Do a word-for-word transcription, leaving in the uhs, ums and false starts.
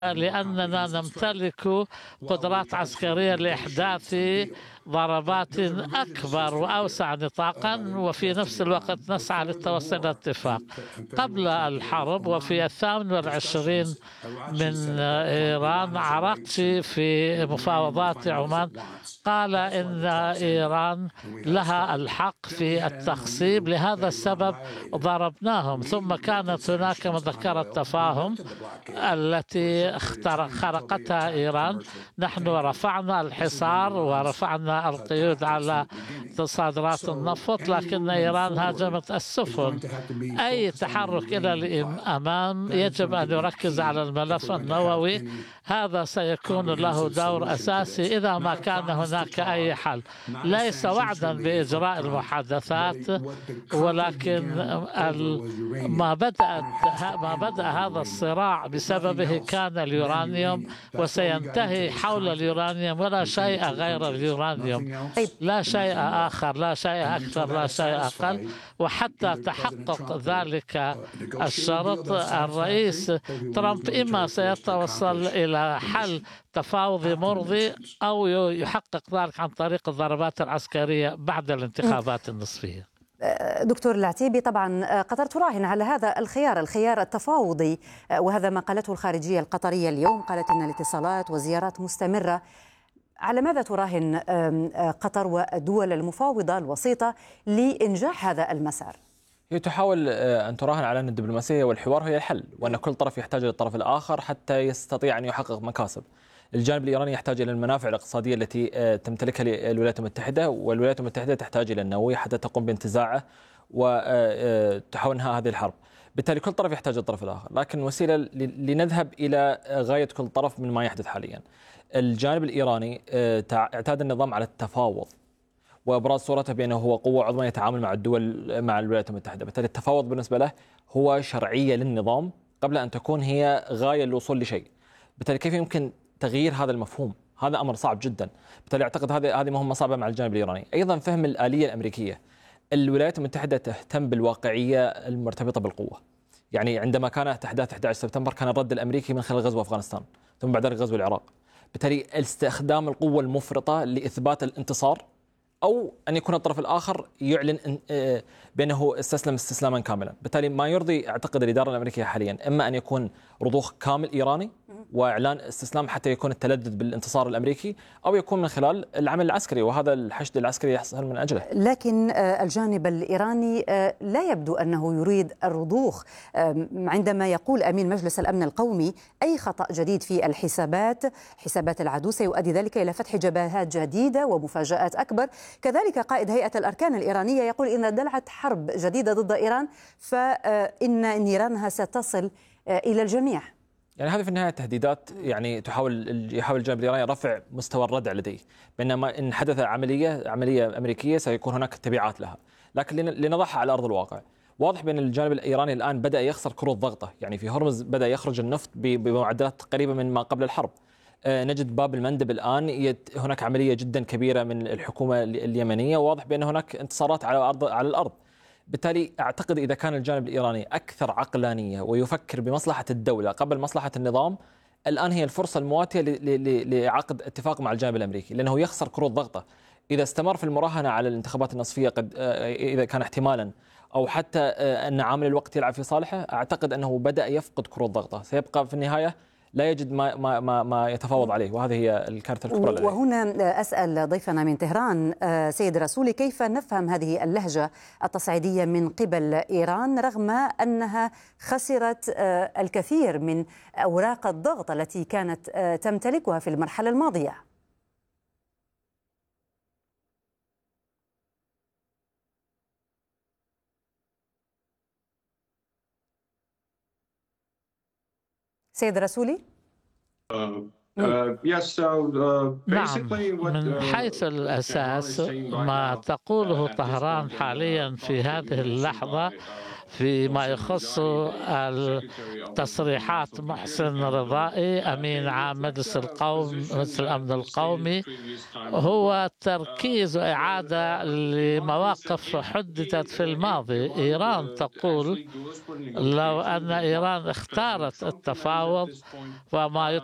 لأننا نمتلك قدرات عسكرية لإحداث ضربات أكبر وأوسع نطاقا، وفي نفس الوقت نسعى للتوصل إلى اتفاق. قبل الحرب وفي الثامن والعشرين من إيران عراقشي في مفاوضات عمان قال إن إيران لها الحق في التخصيب، لهذا السبب ضربناهم. ثم كانت هناك مذكرة تفاهم التي خرقتها إيران، نحن رفعنا الحصار ورفعنا القيود على صادرات النفط، لكن إيران هاجمت السفن. أي تحرك إلى الأمام يجب أن يركز على الملف النووي، هذا سيكون له دور أساسي إذا ما كان هناك أي حل. ليس وعدا بإجراء المحادثات، ولكن ما بدأت ما بدأ هذا الصراع بسببه كان اليورانيوم، وسينتهي حول اليورانيوم ولا شيء غير اليورانيوم، لا شيء آخر، لا شيء أكثر، لا شيء أقل. وحتى تحقق ذلك الشرط الرئيس ترامب إما سيتوصل إلى حل تفاوضي مرضي أو يحقق ذلك عن طريق الضربات العسكرية بعد الانتخابات النصفية. دكتور العتيبي، طبعا قطر تراهن على هذا الخيار الخيار التفاوضي، وهذا ما قالته الخارجية القطرية اليوم، قالت إن الاتصالات والزيارات مستمرة. على ماذا تراهن قطر والدول المفاوضة الوسيطة لإنجاح هذا المسار؟ هي تحاول أن تراهن على أن الدبلوماسية والحوار هي الحل، وأن كل طرف يحتاج للطرف الآخر حتى يستطيع أن يحقق مكاسب. الجانب الإيراني يحتاج إلى المنافع الاقتصادية التي تمتلكها الولايات المتحدة، والولايات المتحدة تحتاج إلى النووي حتى تقوم بانتزاعه وتحاول انهاء هذه الحرب. بالتالي كل طرف يحتاج للطرف الآخر، لكن وسيلة لنذهب إلى غاية كل طرف من ما يحدث حاليا. الجانب الإيراني اعتاد النظام على التفاوض وإبراز صورته بأنه هو قوة عظمى يتعامل مع الدول مع الولايات المتحدة. بالتالي التفاوض بالنسبة له هو شرعية للنظام قبل أن تكون هي غاية للوصول لشيء. بالتالي كيف يمكن تغيير هذا المفهوم؟ هذا أمر صعب جدا. بالتالي أعتقد هذه هذه مهمة صعبة مع الجانب الإيراني. أيضا فهم الآلية الأمريكية. الولايات المتحدة تهتم بالواقعية المرتبطة بالقوة. يعني عندما كانت أحداث أحد عشر سبتمبر كان الرد الأمريكي من خلال غزو أفغانستان، ثم بعد ذلك غزو العراق. بالتالي استخدام القوة المفرطة لإثبات الانتصار، أو أن يكون الطرف الآخر يعلن بأنه استسلم استسلاما كاملا. بالتالي ما يرضي أعتقد الإدارة الأمريكية حاليا إما أن يكون رضوخ كامل إيراني وإعلان استسلام حتى يكون التلذذ بالانتصار الأمريكي، أو يكون من خلال العمل العسكري، وهذا الحشد العسكري يحصل من أجله. لكن الجانب الإيراني لا يبدو أنه يريد الرضوخ، عندما يقول أمين مجلس الأمن القومي أي خطأ جديد في الحسابات حسابات العدو سيؤدي ذلك إلى فتح جبهات جديدة ومفاجآت أكبر. كذلك قائد هيئة الأركان الإيرانية يقول إن اندلعت حرب جديدة ضد إيران فإن نيرانها ستصل إلى الجميع. يعني هذه في النهاية تهديدات، يعني تحاول يحاول الجانب الإيراني رفع مستوى الردع لديه، بينما إن حدث عملية عملية أمريكية سيكون هناك تبعات لها، لكن لنضعها على أرض الواقع. واضح بأن الجانب الإيراني الآن بدأ يخسر كروت ضغطه، يعني في هرمز بدأ يخرج النفط بمعدلات قريبة من ما قبل الحرب. نجد باب المندب الآن هناك عملية جدا كبيرة من الحكومة اليمنية، وواضح بأن هناك انتصارات على أرض على الأرض. بالتالي أعتقد إذا كان الجانب الإيراني أكثر عقلانية ويفكر بمصلحة الدولة قبل مصلحة النظام، الآن هي الفرصة المواتية لعقد اتفاق مع الجانب الأمريكي، لأنه يخسر كروت ضغطه. إذا استمر في المراهنة على الانتخابات النصفية قد إذا كان احتمالا، أو حتى أن عامل الوقت يلعب في صالحه، أعتقد أنه بدأ يفقد كروت ضغطه، سيبقى في النهاية لا يجد ما ما ما, ما يتفاوض عليه، وهذه هي الكارثة الكبرى لديه. وهنا أسأل ضيفنا من طهران سيد رسولي، كيف نفهم هذه اللهجة التصعيدية من قبل إيران رغم أنها خسرت الكثير من أوراق الضغط التي كانت تمتلكها في المرحلة الماضية؟ سيد رسولي؟ نعم، من حيث الأساس ما تقوله طهران حاليا في هذه اللحظة فيما يخص تصريحات محسن رضائي أمين عام مجلس القوم مجلس الأمن القومي هو تركيز وإعادة لمواقف حددت في الماضي. إيران تقول لو أن إيران اختارت التفاوض وما